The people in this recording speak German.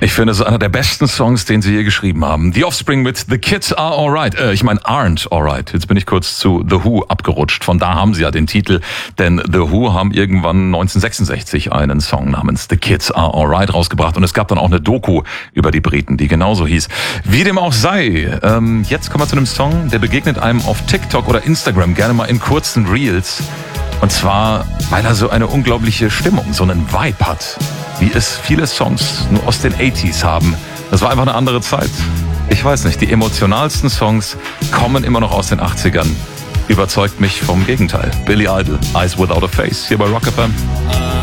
Ich finde, es ist einer der besten Songs, den sie je geschrieben haben. The Offspring mit The Kids Are Alright. Aren't Alright. Jetzt bin ich kurz zu The Who abgerutscht. Von da haben sie ja den Titel. Denn The Who haben irgendwann 1966 einen Song namens The Kids Are Alright rausgebracht. Und es gab dann auch eine Doku über die Briten, die genauso hieß. Wie dem auch sei. Jetzt kommen wir zu einem Song, der begegnet einem auf TikTok oder Instagram gerne mal in kurzen Reels. Und zwar, weil er so eine unglaubliche Stimmung, so einen Vibe hat, wie es viele Songs nur aus den 80s haben. Das war einfach eine andere Zeit. Ich weiß nicht, die emotionalsten Songs kommen immer noch aus den 80ern. Überzeugt mich vom Gegenteil. Billy Idol, Eyes Without a Face, hier bei Rock FM.